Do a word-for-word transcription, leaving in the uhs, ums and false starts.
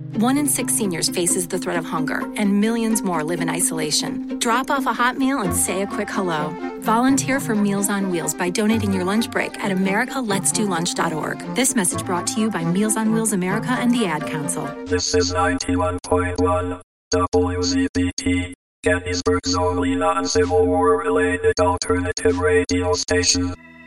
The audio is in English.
One in six seniors faces the threat of hunger, and millions more live in isolation. Drop off a hot meal and say a quick hello. Volunteer for Meals on Wheels by donating your lunch break at america lets do lunch dot org. This message brought to you by Meals on Wheels America and the Ad Council. This is ninety-one point one W Z B T, Gettysburg's only non-Civil War-related alternative radio station.